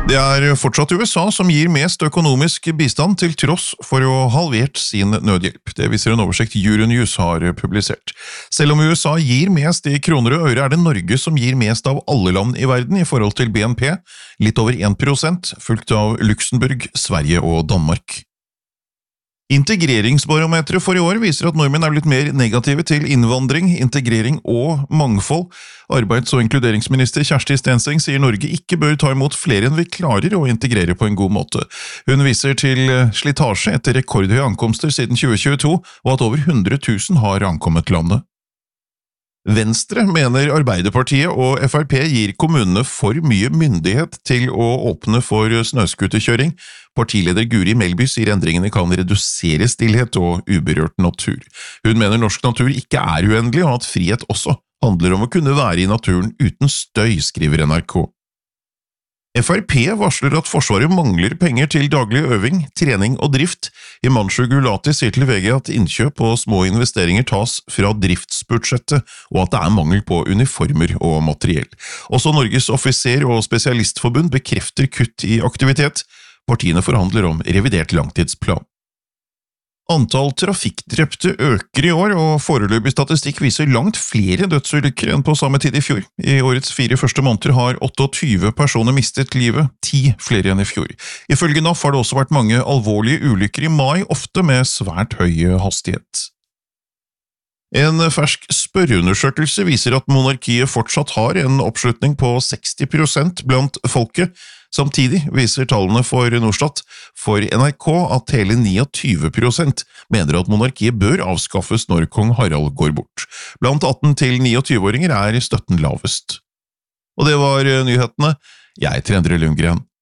Det fortsatt USA som gir mest økonomisk bistand til tross for å ha halvert sin nødhjelp. Det viser en oversikt Euronews har publisert. Selv om USA gir mest i kroner og øre, det Norge som gir mest av alle land i verden i forhold til BNP, litt over 1%, fulgt av Luxembourg, Sverige og Danmark. Integreringsbarometeret for i år viser at nordmenn blitt mer negative til innvandring, integrering og mangfold. Arbeids- og inkluderingsminister Kjersti Stenseng sier Norge ikke bør ta imot flere enn vi klarer å integrere på en god måte. Hun viser til slitasje etter rekordhøye ankomster siden 2022, og at over 100 000 har ankommet landet. Venstre mener Arbeiderpartiet og FrP gir kommunene for mye myndighet til å åpne for snøskuterkjøring. Partileder Guri Melby sier endringene kan redusere stillhet og uberørt natur. Hun mener norsk natur ikke uendelig, og at frihet også handler om å kunne være i naturen uten støy, skriver NRK. FrP varsler at Forsvaret mangler penger til daglig øving, trening og drift. Himanshu Gulati sier til VG at innkjøp og små investeringer tas fra driftsbudsjettet, og at det mangel på uniformer og materiell. Også Norges offiser- og spesialistforbund bekrefter kutt i aktivitet. Partiene forhandler om revidert langtidsplan. Antall trafikkdrepte øker i år, og foreløpig statistikk viser langt flere dødsulykker enn på samme tid i fjor. I årets 4 første måneder har 28 personer mistet livet, 10 flere enn i fjor. Ifølge NAF har det også vært mange alvorlige ulykker i mai, ofte med svært høy hastighet. En fersk spørreundersøkelse viser at monarkiet fortsatt har en oppslutning på 60% blant folket. Samtidig viser tallene for Norstat for NRK at hele 29% mener at monarkiet bør avskaffes når kong Harald går bort. Blant 18- til 29-åringer støtten lavest. Og det var nyhetene. Jeg heter Endre Lundgren.